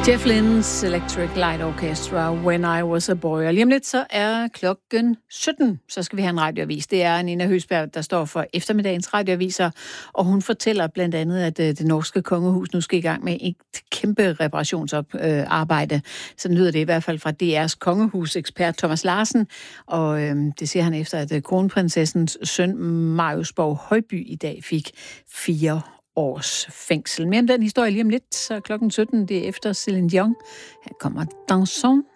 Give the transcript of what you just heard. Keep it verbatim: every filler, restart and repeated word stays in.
Jeff Lynne's Electric Light Orchestra, When I Was a Boy. Og lige om lidt, så er klokken sytten, så skal vi have en radioavis. Det er Nina Høsberg, der står for eftermiddagens radioaviser, og hun fortæller blandt andet, at det norske kongehus nu skal i gang med et kæmpe reparationsarbejde. Sådan lyder det i hvert fald fra D R's kongehusekspert Thomas Larsen, og øh, det siger han efter, at kronprinsessens søn Marius Borg Højby i dag fik fire års fængsel. Mere om den historie lige om lidt, så klokken sytten, det er efter Céline Dion. Her kommer Danson.